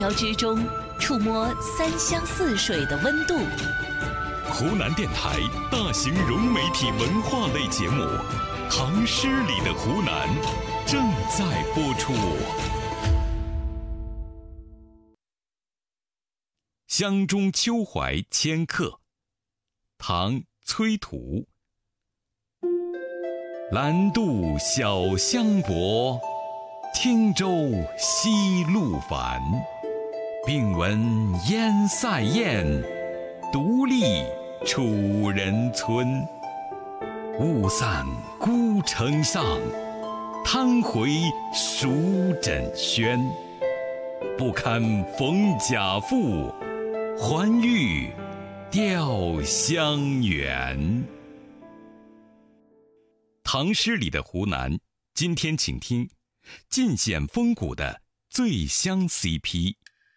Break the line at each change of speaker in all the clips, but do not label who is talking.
之中触摸三湘四水的温度。
湖南电台大型融媒体文化类节目《唐诗里的湖南》正在播出。湘中秋怀千客，唐·崔涂。兰渡小香泊，汀洲西路繁。并闻烟塞雁，独立楚人村。雾散孤城上，贪回蜀枕轩。不堪逢甲妇，还欲吊乡圆。唐诗里的湖南，今天请听尽显风骨的醉乡 CP。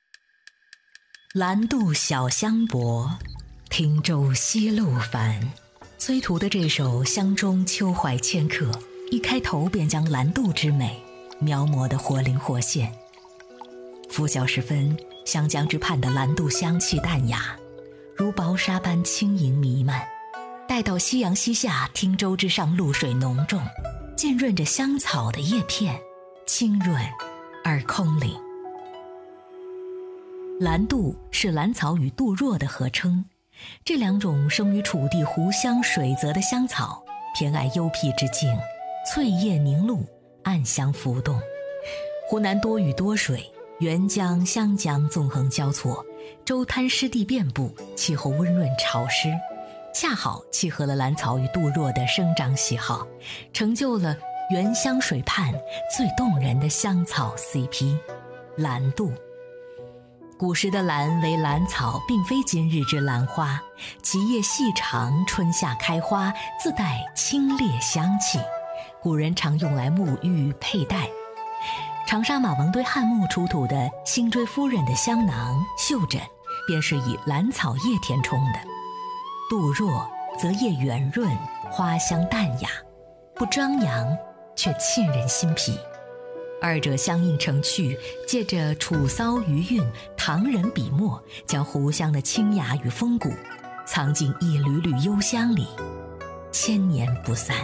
兰渡小香泊，汀洲西路繁。崔涂的这首《湘中秋怀千客》，一开头便将兰渡之美描摹得活灵活现。拂晓时分，湘江之畔的兰渡香气淡雅，如薄纱般轻盈弥漫。待到夕阳西下，汀洲之上露水浓重，浸润着香草的叶片，清润而空灵。兰渡是兰草与杜若的合称，这两种生于楚地湖湘水泽的香草，偏爱幽僻之境，翠叶凝露，暗香浮动。湖南多雨多水，沅江、湘江纵横交错，洲滩湿地遍布，气候温润潮湿，恰好契合了兰草与杜若的生长喜好，成就了沅湘水畔最动人的香草 CP 兰渡。古时的兰为兰草，并非今日之兰花，其叶细长，春夏开花，自带清冽香气，古人常用来沐浴佩戴。长沙马王堆汉墓出土的辛追夫人的香囊、袖枕，便是以兰草叶填充的。杜若则叶圆润，花香淡雅，不张扬，却沁人心脾。二者相映成趣，借着楚骚余韵、唐人笔墨，将湖湘的清雅与风骨藏进一缕缕幽香里，千年不散。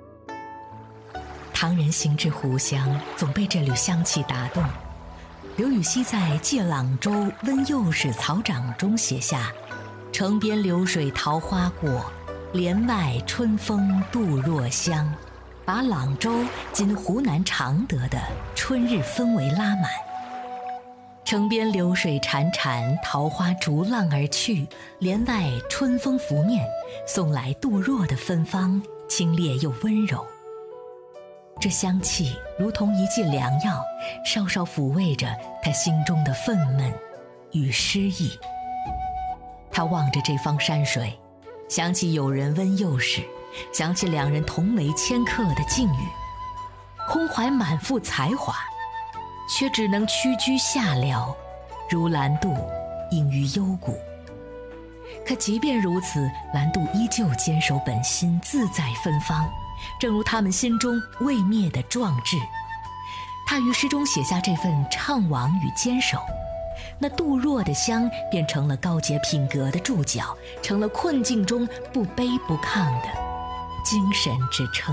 唐人行至湖湘，总被这缕香气打动。刘禹锡在《借朗州温幼史草长》中写下：城边流水桃花过，帘外春风杜若香，把朗州今湖南常德的春日氛围拉满。城边流水潺潺，桃花逐浪而去，帘外春风拂面，送来杜若的芬芳，清冽又温柔。这香气如同一剂良药，稍稍抚慰着他心中的愤懑与失意。他望着这方山水，想起友人温幼时，想起两人同为千客的境遇，空怀满腹才华，却只能屈居下僚，如兰渡隐于幽谷。可即便如此，兰渡依旧坚守本心，自在芬芳，正如他们心中未灭的壮志。他于诗中写下这份怅惘与坚守，那杜若的香便成了高洁品格的注脚，成了困境中不卑不亢的精神支撑。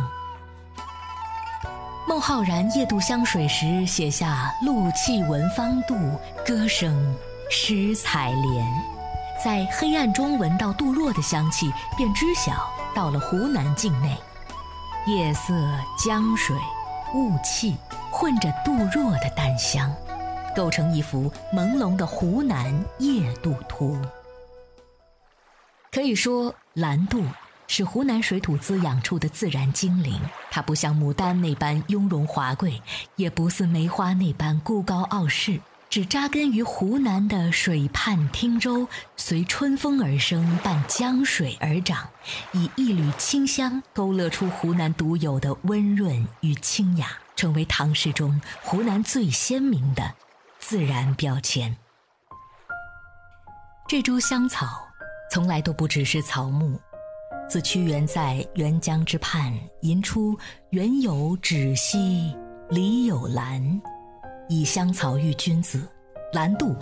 孟浩然夜渡湘水时写下露气闻芳杜，歌声诗采莲。在黑暗中闻到杜若的香气，便知晓到了湖南境内。夜色、江水、雾气混着杜若的淡香，构成一幅朦胧的湖南夜渡图。可以说，兰渡是湖南水土滋养出的自然精灵，它不像牡丹那般雍容华贵，也不似梅花那般孤高傲世，只扎根于湖南的水畔汀洲，随春风而生，伴江水而长，以一缕清香勾勒出湖南独有的温润与清雅，成为唐诗中湖南最鲜明的自然标签。这株香草从来都不只是草木，自屈原在沅江之畔吟出原有芷兮，里有兰，以香草喻君子， 蓝度